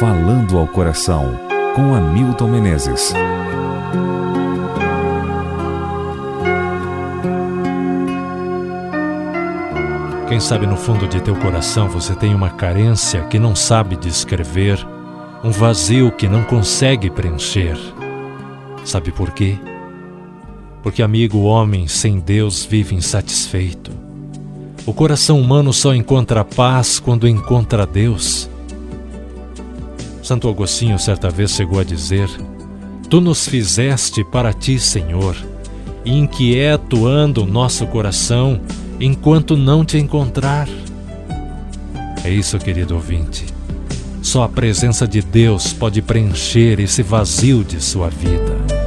Falando ao Coração, com Hamilton Menezes. Quem sabe no fundo de teu coração você tem uma carência que não sabe descrever, um vazio que não consegue preencher. Sabe por quê? Porque, amigo, o homem sem Deus vive insatisfeito. O coração humano só encontra paz quando encontra Deus. Santo Agostinho certa vez chegou a dizer: Tu nos fizeste para ti, Senhor, e inquieto anda o nosso coração enquanto não te encontrar. É isso, querido ouvinte. Só a presença de Deus pode preencher esse vazio de sua vida.